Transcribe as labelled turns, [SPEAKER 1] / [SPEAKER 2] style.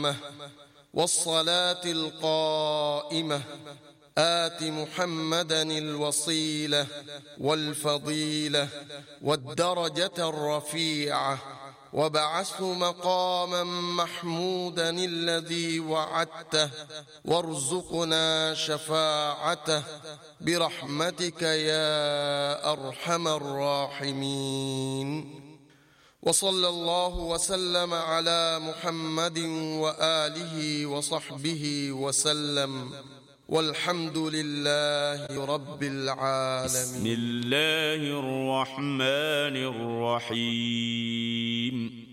[SPEAKER 1] التامة والصلاة القائمة آت محمدا الوصيلة والفضيلة والدرجة الرفيعة وابعثه مقاما محمودا الذي وعدته وارزقنا شفاعته برحمتك يا أرحم الراحمين. وصلى الله وسلم على محمد وآله وصحبه وسلم، والحمد لله رب العالمين.
[SPEAKER 2] بسم الله الرحمن الرحيم.